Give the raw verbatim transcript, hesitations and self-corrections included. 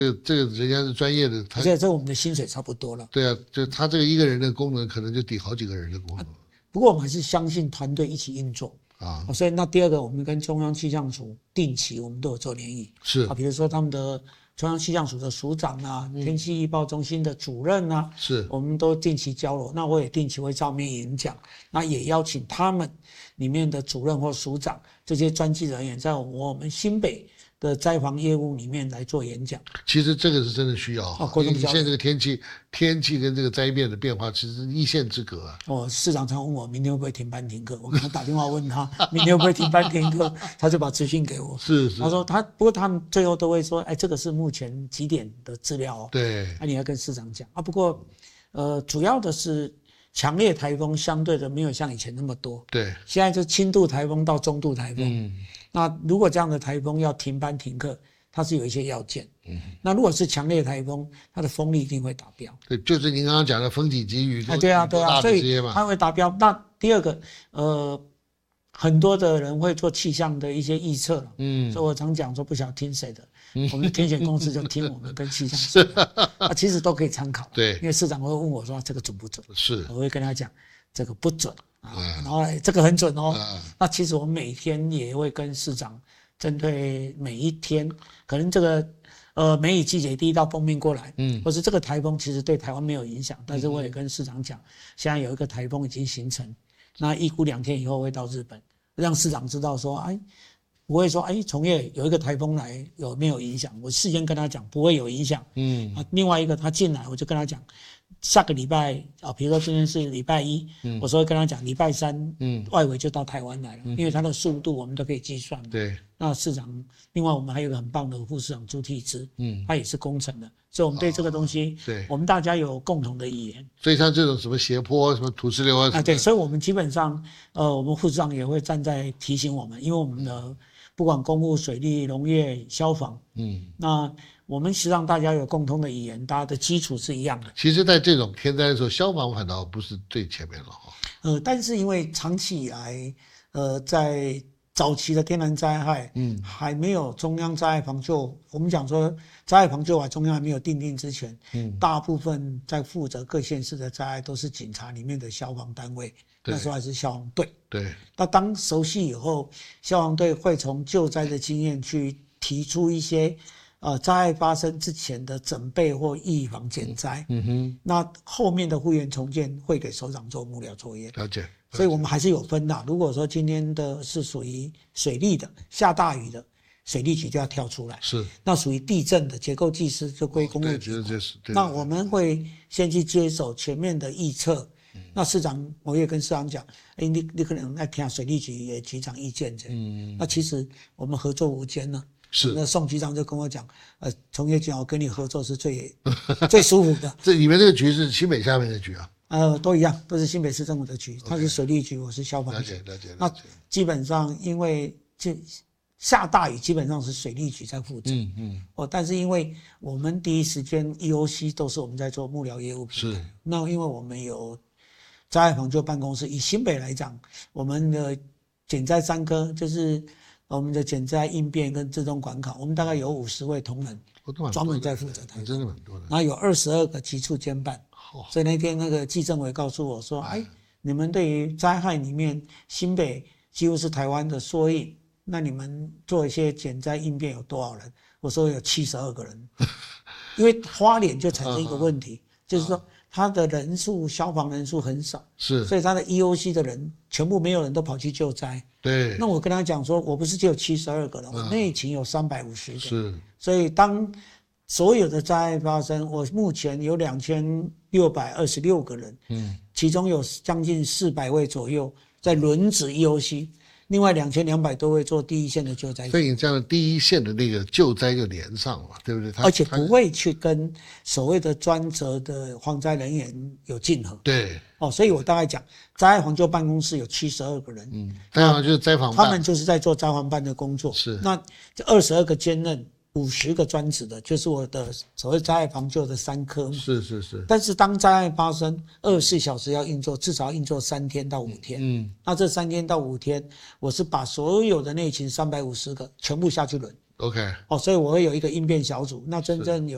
这个这个人家是专业的， 而且这我们的薪水差不多了。 对啊，就他这个一个人的功能可能就抵好几个人的功能。啊、 不过我们还是相信团队一起运作啊， 所以那第二个，我们跟中央气象署定期我们都有做联谊， 是啊，比如说他们的中央气象署的署长啊，嗯、天气预报中心的主任啊， 是， 我们都定期交流。那我也定期会上面演讲，那也邀请他们里面的主任或署长这些专技人员在我们新北的灾防业务里面来做演讲。 其实这个是真的需要， 哦， 因为你现在这个天气，天气跟这个灾变的变化，其实是一线之隔啊。 哦，市长常问我明天会不会停班停课，我给他打电话问他明天会不会停班停课，他就把资讯给我。 是是， 他说他不过他们最后都会说，哎，这个是目前几点的资料哦。 对， 那、啊、你要跟市长讲啊。不过，呃，主要的是强烈台风相对的没有像以前那么多。 对， 现在就轻度台风到中度台风。嗯，那如果这样的台风要停班停课，它是有一些要件。嗯，那如果是强烈台风，它的风力一定会达标。 对，就是您刚刚讲的风体给予， 啊，对啊，对啊，所以它会达标。那第二个，呃，很多的人会做气象的一些预测了。嗯，所以我常讲说，不晓得听谁的，嗯、我们的天选公司就听我们跟气象署啊，其实都可以参考。 对， 因为市长会问我说这个准不准， 是， 我会跟他讲这个不准啊，嗯、然后这个很准哦。嗯、那其实我们每天也会跟市长。针对每一天，可能这个呃梅雨季节第一道锋面过来，嗯，或是这个台风其实对台湾没有影响，但是我也跟市长讲，现在有一个台风已经形成，那预估两天以后会到日本，让市长知道说，哎，不会说，哎，从业有一个台风来有没有影响？我事先跟他讲不会有影响，嗯，啊，另外一个他进来我就跟他讲。下个礼拜啊，比如说今天是礼拜一，嗯、我说跟他讲，礼拜三，嗯，外围就到台湾来了，嗯、因为它的速度我们都可以计算。 对。 那市长，另外我们还有一个很棒的副市长朱棣之，嗯，他也是工程的，所以我们对这个东西，哦、对，我们大家有共同的语言。 所以像这种什么斜坡、什么土石流啊， 啊，对，所以我们基本上，呃，我们副市长也会站在提醒我们，因为我们的不管公务、水利、农业、消防，嗯，那。我们实际上大家有共同的语言，大家的基础是一样的。 其实在这种天灾的时候，消防反倒不是最前面了哈。 呃，但是因为长期以来，呃，在早期的天然灾害，嗯，还没有中央灾害防救，我们讲说灾害防救法中央还没有订定之前，嗯，大部分在负责各县市的灾害都是警察里面的消防单位，那时候还是消防队。 对。 那当熟悉以后，消防队会从救灾的经验去提出一些。呃，灾害发生之前的准备或预防减灾，嗯哼，那后面的复原重建会给首长做幕僚作业。 了解， 所以我们还是有分的。如果说今天的是属于水利的，下大雨的，水利局就要跳出来。是，那属于地震的结构技师就归公务局。 哦、对，是那我们会先去接手前面的预测。嗯、那市长，我也跟市长讲，哎，你你可能要听水利局也局长意见这。嗯，那其实我们合作无间呢。 是， 那宋局长就跟我讲，呃，从业局我跟你合作是最最舒服的。 这你们这个局是新北下面的局啊？ 呃，都一样，都是新北市政府的局，它是水利局，我是消防局。 了解了解。 那基本上因为这下大雨，基本上是水利局在负责。嗯嗯。哦，但是因为我们第一时间 E O C 都是我们在做幕僚业务。 是。 那因为我们有灾害防救办公室，以新北来讲，我们的减灾三科就是。我们的减灾应变跟自动管考，我们大概有五十位同仁，专门在负责台风， 真的很多的。 然后有二十二个局处监办，哦、所以那天那个季政委告诉我说：“哎，你们对于灾害里面，新北几乎是台湾的缩影，那你们做一些减灾应变有多少人？”我说有七十二个人，因为花莲就产生一个问题，啊、就是说。他的人数消防人数很少， 是， 所以他的 E O C 的人全部没有人都跑去救灾。 对， 那我跟他讲说，我不是只有七十二个人，我内勤有三百五十个。 是， 所以当所有的灾害发生，我目前有两千六百二十六个人，嗯，其中有将近四百位左右在轮值 E O C。另外两千两百多位做第一线的救灾， 所以你这样的第一线的那个救灾就连上了，对不对？ 而且不会去跟所谓的专责的防灾人员有竞合。 对， 哦，所以我大概讲，灾害防救办公室有七十二个人， 嗯，灾防就是灾防办， 他们就是在做灾防办的工作。 是， 那这二十二个兼任。五十个专职的，就是我的所谓灾害防救的三科嘛。 是是是。 但是当灾害发生，二十四小时要运作，至少要运作三天到五天。嗯。那这三天到五天，我是把所有的内勤三百五十个全部下去轮。 OK。 哦，所以我会有一个应变小组，那真正有。